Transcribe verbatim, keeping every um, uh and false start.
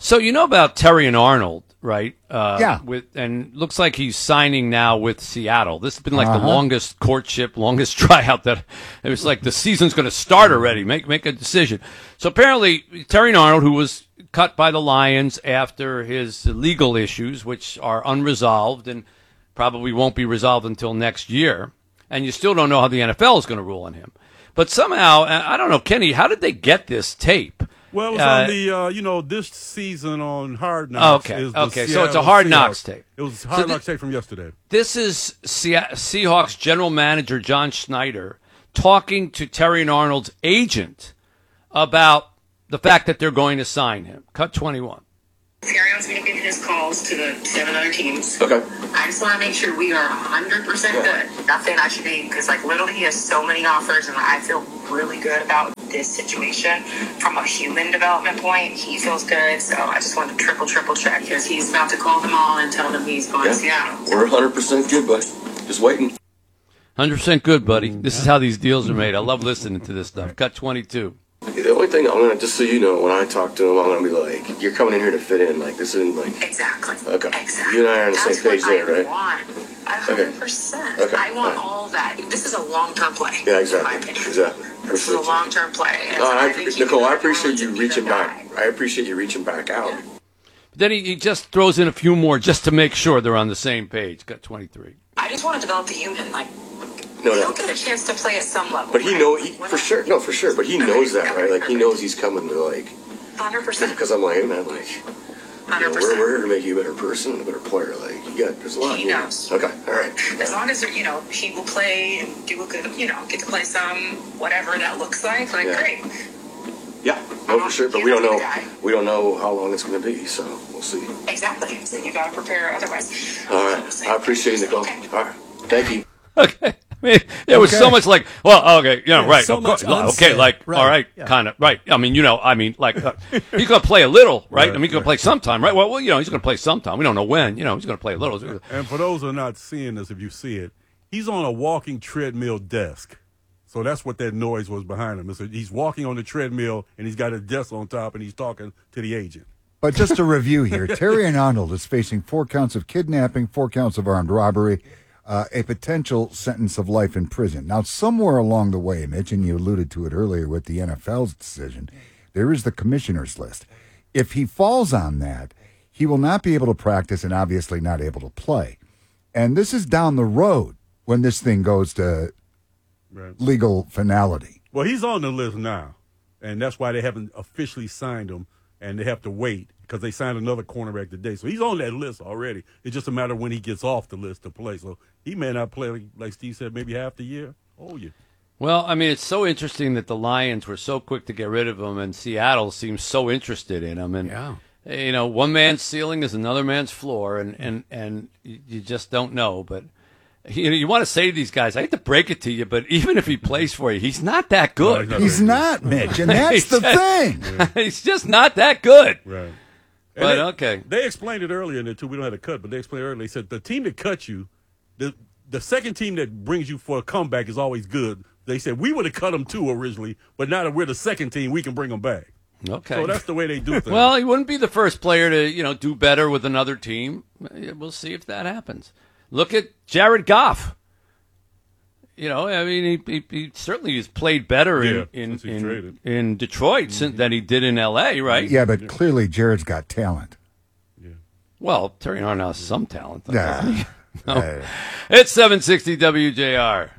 So you know about Terry and Arnold, right? Uh, Yeah. With and looks like he's signing now with Seattle. This has been like Uh-huh. the longest courtship, longest tryout. That it was like the season's going to start already. Make make a decision. So apparently Terry and Arnold, who was cut by the Lions after his legal issues, which are unresolved and probably won't be resolved until next year, and you still don't know how the N F L is going to rule on him. But somehow, I don't know, Kenny, how did they get this tape? Well, it was Uh, on the, uh, you know, this season on Hard Knocks. Okay, is the okay, so it's a Seattle Hard Seahawks. Knocks tape. It was So Hard thi- Knocks tape from yesterday. This is Se- Seahawks general manager John Schneider talking to Terry and Arnold's agent about the fact that they're going to sign him. Cut twenty-one. Terry wants me to give his calls to the seven other teams. Okay. I just want to make sure we are one hundred percent good. Nothing I should be, because, like, literally he has so many offers, and I feel really good about this situation. From a human development point, he feels good, so I just want to triple, triple check, because he's about to call them all and tell them he's going Yeah. to Seattle. We're one hundred percent good, bud. Just waiting. one hundred percent good, buddy. This is how these deals are made. I love listening to this stuff. Cut twenty-two. The only thing I'm going to, just so you know, when I talk to him, I'm going to be like, you're coming in here to fit in. Like, this isn't like. Exactly. Okay. Exactly. You and I are on the That's same page what there, I right? Want. one hundred percent. Okay. I want All right. all that. This is a long-term play. Yeah, In my exactly. opinion. Exactly. This is a Appreciate you. long-term play. And No, I, think he Nicole, can I appreciate influence you and be reaching the back. guy. I appreciate you reaching back out. Yeah. But then he, he just throws in a few more just to make sure they're on the same page. Cut twenty-three. I just want to develop the human. Like, No, you no. don't get a chance to play at some level. But he right? know he We're for not- sure. No, for sure. But he knows that, right? Like he knows he's coming to like. one hundred percent. Because I'm like, hey man, like, you one know, hundred we're, percent. we're here to make you a better person and a better player. Like, you got, there's a lot. He you know. knows. Okay, all right. As long as, you know, he will play and do a good, you know, get to play some, whatever that looks like, like, Yeah. great. Yeah, no, for sure. But we don't know. He's the guy. We don't know how long it's going to be, so we'll see. Exactly. So you got to prepare otherwise. All right, I appreciate it, Nicole. Okay. All right, thank you. Okay. I mean, there was so Okay. much like, well, okay, yeah, Yeah, right, so of course, much okay, unsaid. like, Right, all right, yeah. kind of, right. I mean, you know, I mean, like, uh, he's going to play a little, right? Right, I mean, he's going right. to play sometime, right? Well, well, you know, he's going to play sometime. We don't know when. You know, he's going to play a little. And for those who are not seeing this, if you see it, he's on a walking treadmill desk. So that's what that noise was behind him. It's a, he's walking on the treadmill, and he's got a desk on top, and he's talking to the agent. But just to review here, Terry and Arnold is facing four counts of kidnapping, four counts of armed robbery, uh, a potential sentence of life in prison. Now, somewhere along the way, Mitch, and you alluded to it earlier with the N F L's decision, there is the commissioner's list. If he falls on that, he will not be able to practice and obviously not able to play. And this is down the road when this thing goes to Right. legal finality. Well, he's on the list now, and that's why they haven't officially signed him, and they have to wait because they signed another cornerback today. So he's on that list already. It's just a matter of when he gets off the list to play. So he may not play, like Steve said, maybe half the year. Oh, yeah. Well, I mean, it's so interesting that the Lions were so quick to get rid of him, and Seattle seems so interested in him. And, Yeah. you know, one man's ceiling is another man's floor, and, and, and you just don't know. But, you know, you want to say to these guys, I hate to break it to you, but even if he plays for you, he's not that good. No, He's not, Mitch, and that's the thing. He's just not that good. Right. And But, they, okay. They explained it earlier in there, too. We don't have to cut, but they explained earlier. They said the team that cuts you, the the second team that brings you for a comeback is always good. They said we would have cut them too originally, but now that we're the second team, we can bring them back. Okay. So that's the way they do things. Well, he wouldn't be the first player to, you know, do better with another team. We'll see if that happens. Look at Jared Goff. You know, I mean, he, he, he certainly has played better Yeah, in in, since he in, traded. in Detroit sin- than he did in L A, right? Yeah, but clearly Jared's got talent. Well, Terry Arnold has some talent. though, Yeah. doesn't he? No. It's seven sixty W J R.